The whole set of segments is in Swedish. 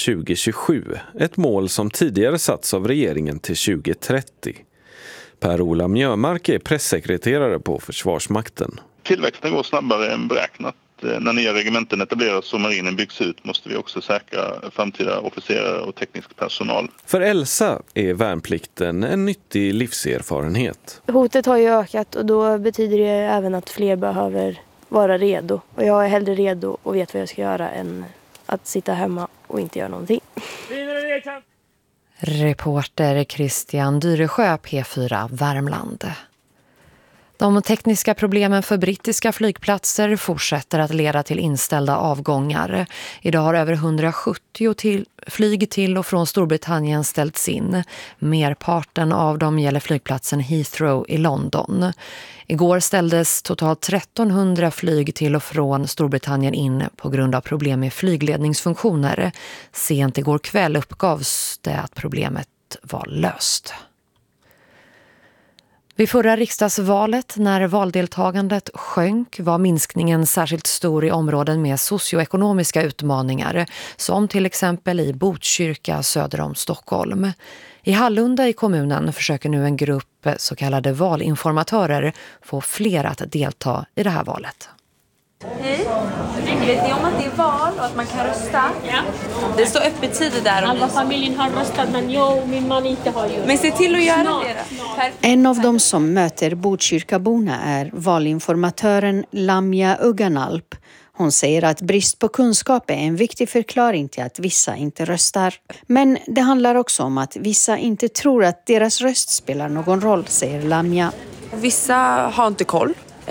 2027, ett mål som tidigare satts av regeringen till 2030. Per-Ola Mjömark är pressekreterare på Försvarsmakten. Tillväxten går snabbare än beräknat. När nya regementen etableras och marinen byggs ut måste vi också säkra framtida officerare och teknisk personal. För Elsa är värnplikten en nyttig livserfarenhet. Hotet har ju ökat och då betyder det även att fler behöver vara redo. Och jag är hellre redo och vet vad jag ska göra än att sitta hemma och inte göra någonting. Reporter Christian Dyresjö, P4 Värmland. De tekniska problemen för brittiska flygplatser fortsätter att leda till inställda avgångar. Idag har över 170 flyg till och från Storbritannien ställts in. Merparten av dem gäller flygplatsen Heathrow i London. Igår ställdes totalt 1300 flyg till och från Storbritannien in på grund av problem med flygledningsfunktioner. Sent igår kväll uppgavs det att problemet var löst. Vid förra riksdagsvalet, när valdeltagandet sjönk, var minskningen särskilt stor i områden med socioekonomiska utmaningar, som till exempel i Botkyrka söder om Stockholm. I Hallunda i kommunen försöker nu en grupp så kallade valinformatörer få fler att delta i det här valet. Hej, vet ni om att det är val och att man kan rösta? Ja. Det står öppet tider där. Halva familjen har röstat men jag och min man inte har gjort. Men se till att göra det. En av dem som möter Botkyrkaborna är valinformatören Lamia Uganalp. Hon säger att brist på kunskap är en viktig förklaring till att vissa inte röstar. Men det handlar också om att vissa inte tror att deras röst spelar någon roll, säger Lamia. Vissa har inte koll.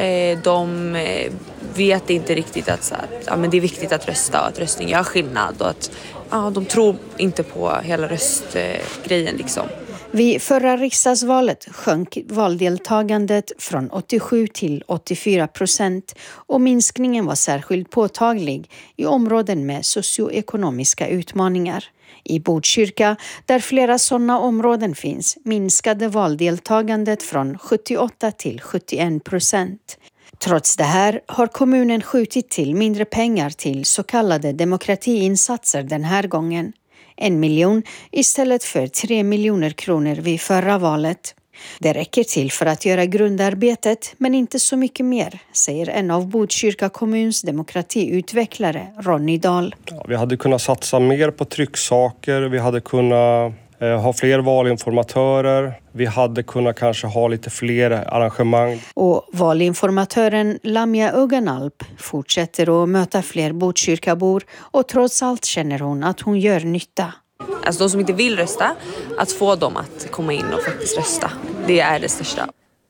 De vet inte riktigt att men det är viktigt att rösta och att röstning gör skillnad. Och att de tror inte på hela röstgrejen liksom. Vid förra riksdagsvalet sjönk valdeltagandet från 87 till 84% och minskningen var särskilt påtaglig i områden med socioekonomiska utmaningar. I Botkyrka, där flera sådana områden finns, minskade valdeltagandet från 78 till 71%. Trots det här har kommunen skjutit till mindre pengar till så kallade demokratiinsatser den här gången. 1 miljon istället för 3 miljoner kronor vid förra valet. Det räcker till för att göra grundarbetet men inte så mycket mer, säger en av Botkyrka kommuns demokratiutvecklare, Ronny Dahl. Ja, vi hade kunnat satsa mer på trycksaker, vi hade kunnat ha fler valinformatörer, vi hade kunnat kanske ha lite fler arrangemang. Och valinformatören Lamia Uganalp fortsätter att möta fler Botkyrkabor och trots allt känner hon att hon gör nytta. Alltså de som inte vill rösta, att få dem att komma in och faktiskt rösta. Det är det största.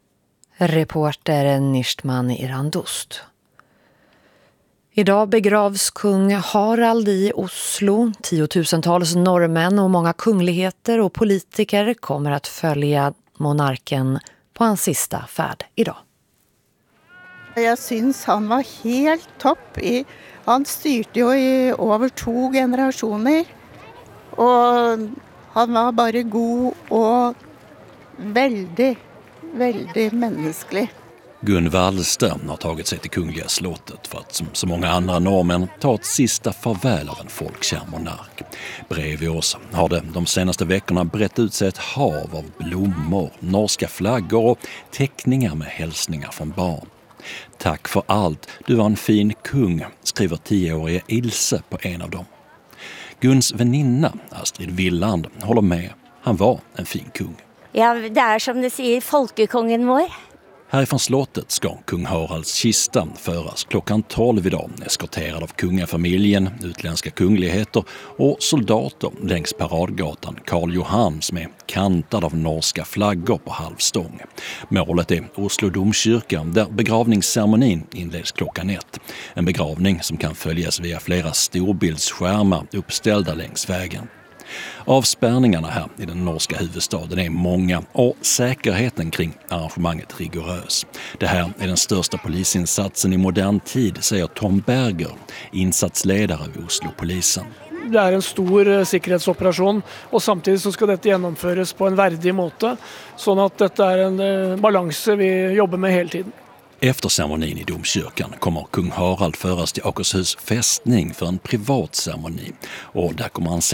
Reporter Nishtman Irandost. Idag begravs kung Harald i Oslo. 10-tusentals norrmän och många kungligheter och politiker kommer att följa monarken på hans sista färd idag. Jag syns han var helt topp. Han styrte ju i över 2 generationer. Och han var bara god och väldigt, väldigt mänsklig. Gun Wallström har tagit sig till Kungliga slottet för att som så många andra norrmän ta ett sista farväl av en folkkär monark. Bredvid oss har det de senaste veckorna brett ut sig ett hav av blommor, norska flaggor och teckningar med hälsningar från barn. Tack för allt, du var en fin kung, skriver 10-åriga Ilse på en av dem. Guns väninna, Astrid Villand, håller med. Han var en fin kung. Ja, det är som det säger folkekongen vår. Härifrån slottet ska kung Haralds kista föras klockan 12 idag, eskorterad av kungafamiljen, utländska kungligheter och soldater längs paradgatan Karl Johan som är kantad av norska flaggor på halvstång. Målet är Oslo domkyrka där begravningsceremonin inleds klockan 1. En begravning som kan följas via flera storbildsskärmar uppställda längs vägen. Avspärrningarna här i den norska huvudstaden är många och säkerheten kring arrangemanget rigorös. Det här är den största polisinsatsen i modern tid, säger Tom Berger, insatsledare vid Oslo-polisen. Det är en stor säkerhetsoperation och samtidigt så ska detta genomföras på en värdig måte så att detta är en balans vi jobbar med hela tiden. Efter ceremonin i domkyrkan kommer kung Harald föras till Akershus fästning för en privat ceremoni och där kommer han